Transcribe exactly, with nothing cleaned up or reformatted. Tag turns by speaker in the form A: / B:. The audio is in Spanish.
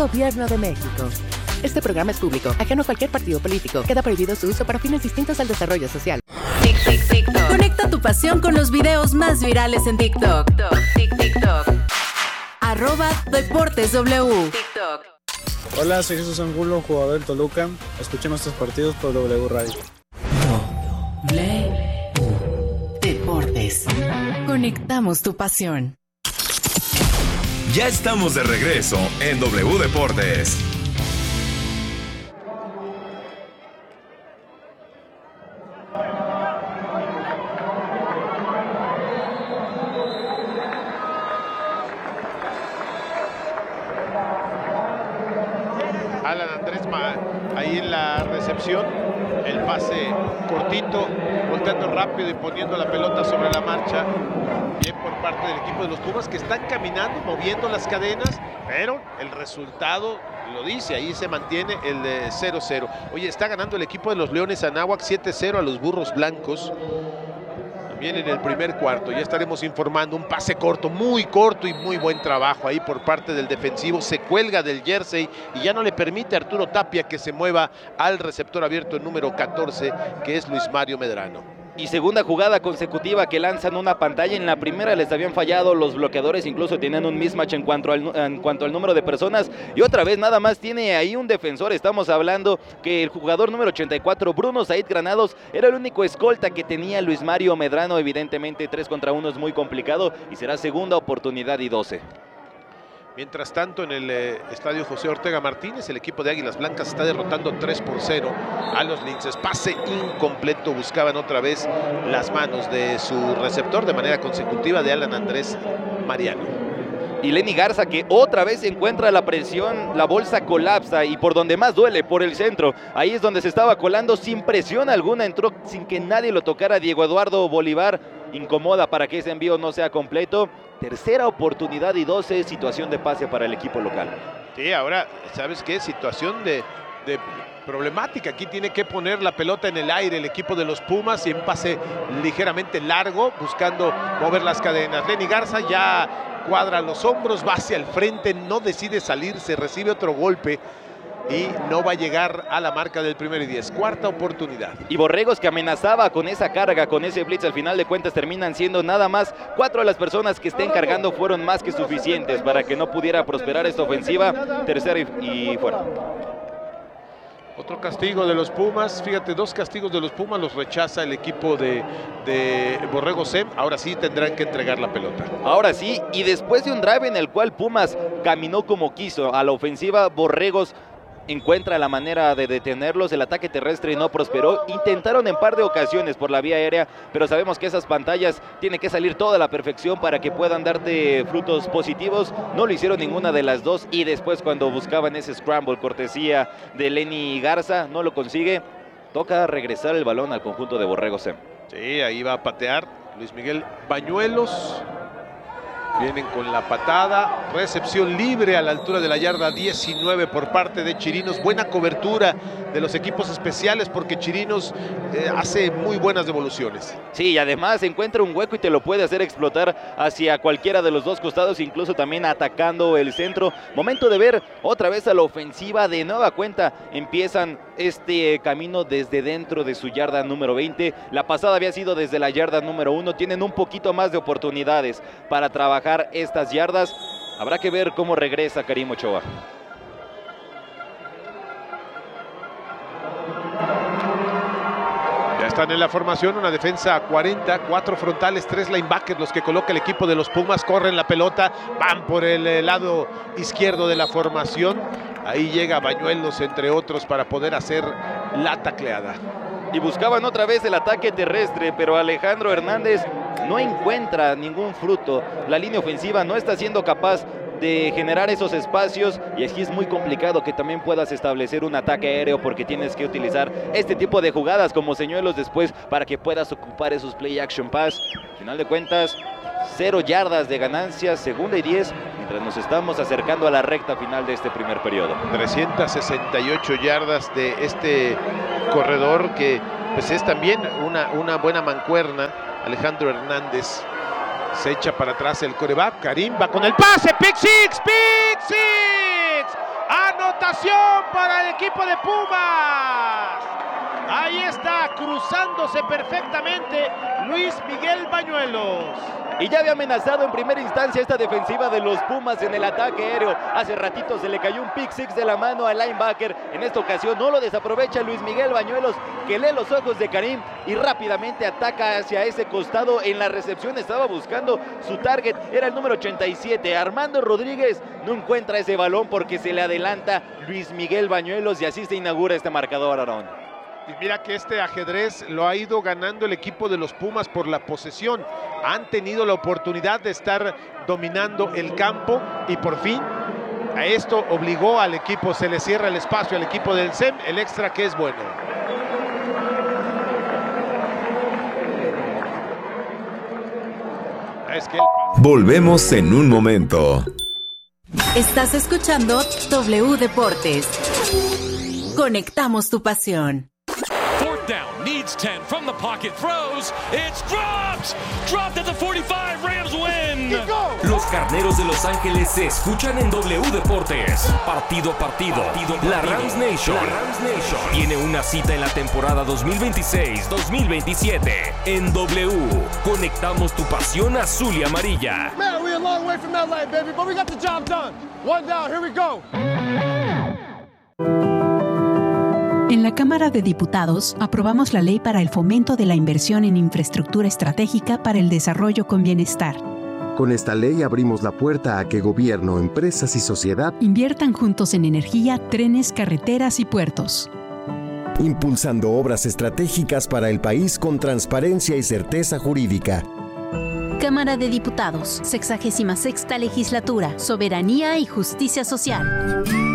A: Gobierno de México. Este programa es público, ajeno a cualquier partido político. Queda prohibido su uso para fines distintos al desarrollo social.
B: Tic, tic, TikTok. Conecta tu pasión con los videos más virales en TikTok. Tic, TikTok. Arroba Deportes W. TikTok.
C: Hola, soy Jesús Angulo, jugador del Toluca. Escuchen nuestros partidos por W Radio.
B: W Deportes. Conectamos tu pasión.
D: Ya estamos de regreso en W Deportes.
E: Alan Andrés ahí en la recepción, el pase cortito, volteando rápido y poniendo la pelota sobre la marcha. Bien por parte del equipo de los Pumas, que están caminando, moviendo las cadenas, pero el resultado lo dice, ahí se mantiene el cero cero. Oye, está ganando el equipo de los Leones Anáhuac siete cero a los Burros Blancos. También en el primer cuarto, ya estaremos informando, un pase corto, muy corto y muy buen trabajo ahí por parte del defensivo. Se cuelga del jersey y ya no le permite a Arturo Tapia que se mueva al receptor abierto el número catorce, que es Luis Mario Medrano.
F: Y segunda jugada consecutiva que lanzan una pantalla. En la primera les habían fallado los bloqueadores, incluso tenían un mismatch en cuanto al, en cuanto al número de personas. Y otra vez nada más tiene ahí un defensor. Estamos hablando que el jugador número ochenta y cuatro, Bruno Said Granados, era el único escolta que tenía Luis Mario Medrano. Evidentemente tres contra uno es muy complicado y será segunda oportunidad y doce.
E: Mientras tanto, en el eh, estadio José Ortega Martínez, el equipo de Águilas Blancas está derrotando tres por cero a los Linces. Pase incompleto, buscaban otra vez las manos de su receptor de manera consecutiva, de Alan Andrés Mariano.
F: Y Lenny Garza, que otra vez encuentra la presión, la bolsa colapsa y por donde más duele, por el centro. Ahí es donde se estaba colando sin presión alguna, entró sin que nadie lo tocara. Diego Eduardo Bolívar incomoda para que ese envío no sea completo. Tercera oportunidad y doce, situación de pase para el equipo local.
E: Sí, ahora, ¿sabes qué? Situación de, de problemática. Aquí tiene que poner la pelota en el aire el equipo de los Pumas y un pase ligeramente largo, buscando mover las cadenas. Lenny Garza ya cuadra los hombros, va hacia el frente, no decide salirse, recibe otro golpe y no va a llegar a la marca del primero y diez. Cuarta oportunidad.
F: Y Borregos, que amenazaba con esa carga, con ese blitz, al final de cuentas terminan siendo nada más cuatro de las personas que estén cargando, fueron más que suficientes para que no pudiera prosperar esta ofensiva. Tercera y, y fuera.
E: Otro castigo de los Pumas, fíjate, dos castigos de los Pumas los rechaza el equipo de, de Borrego Sem. Ahora sí tendrán que entregar la pelota.
F: Ahora sí, y después de un drive en el cual Pumas caminó como quiso a la ofensiva, Borregos encuentra la manera de detenerlos. El ataque terrestre no prosperó. Intentaron en par de ocasiones por la vía aérea, pero sabemos que esas pantallas tienen que salir toda a la perfección para que puedan darte frutos positivos. No lo hicieron ninguna de las dos, y después cuando buscaban ese scramble, cortesía de Lenny Garza, no lo consigue. Toca regresar el balón al conjunto de Borregos.
E: Sí, ahí va a patear Luis Miguel Bañuelos. Vienen con la patada, recepción libre a la altura de la yarda diecinueve por parte de Chirinos. Buena cobertura de los equipos especiales porque Chirinos eh, hace muy buenas devoluciones.
F: Sí, y además encuentra un hueco y te lo puede hacer explotar hacia cualquiera de los dos costados, incluso también atacando el centro. Momento de ver otra vez a la ofensiva. De nueva cuenta empiezan este camino desde dentro de su yarda número veinte. La pasada había sido desde la yarda número uno. Tienen un poquito más de oportunidades para trabajar estas yardas. Habrá que ver cómo regresa Karim Ochoa.
E: Ya están en la formación, una defensa a cuarenta, cuatro frontales, tres linebackers los que coloca el equipo de los Pumas. Corren la pelota, van por el lado izquierdo de la formación. Ahí llega Bañuelos, entre otros, para poder hacer la tacleada.
F: Y buscaban otra vez el ataque terrestre, pero Alejandro Hernández no encuentra ningún fruto. La línea ofensiva no está siendo capaz de generar esos espacios, y aquí es muy complicado que también puedas establecer un ataque aéreo, porque tienes que utilizar este tipo de jugadas como señuelos después para que puedas ocupar esos play action pass. Al final de cuentas, cero yardas de ganancias, segunda y diez, mientras nos estamos acercando a la recta final de este primer periodo.
E: trescientas sesenta y ocho yardas de este corredor, que pues es también una, una buena mancuerna. Alejandro Hernández se echa para atrás el quarterback. Karim va con el pase, pick six, pick six. Ovación para el equipo de Pumas. Ahí está, cruzándose perfectamente Luis Miguel Bañuelos.
F: Y ya había amenazado en primera instancia esta defensiva de los Pumas en el ataque aéreo. Hace ratito se le cayó un pick six de la mano al linebacker. En esta ocasión no lo desaprovecha Luis Miguel Bañuelos, que lee los ojos de Karim y rápidamente ataca hacia ese costado. En la recepción estaba buscando su target, era el número ochenta y siete. Armando Rodríguez no encuentra ese balón porque se le adelanta Luis Miguel Bañuelos y así se inaugura este marcador, Aarón.
E: Y mira que este ajedrez lo ha ido ganando el equipo de los Pumas por la posesión. Han tenido la oportunidad de estar dominando el campo y por fin a esto obligó al equipo, se le cierra el espacio al equipo del S E M, el extra que es bueno. Es que el...
D: Volvemos en un momento.
B: Estás escuchando W Deportes. Conectamos tu pasión.
G: Fourth down, needs ten from the pocket, throws, it's dropped, dropped at the forty-five, Rams win.
H: Los Carneros de Los Ángeles se escuchan en W Deportes. Partido a partido, partido, partido. La Rams Nation, la Rams Nation tiene una cita en la temporada dos mil veintiséis dos mil veintisiete. En W, conectamos tu pasión azul y amarilla.
I: Man, we're a long way from that line, baby, but we got the job done. One down, here we go.
J: En la Cámara de Diputados aprobamos la Ley para el Fomento de la Inversión en Infraestructura Estratégica para el Desarrollo con Bienestar.
K: Con esta ley abrimos la puerta a que gobierno, empresas y sociedad
J: inviertan juntos en energía, trenes, carreteras y puertos.
K: Impulsando obras estratégicas para el país con transparencia y certeza jurídica.
J: Cámara de Diputados, sexagésima sexta Legislatura, Soberanía y Justicia Social.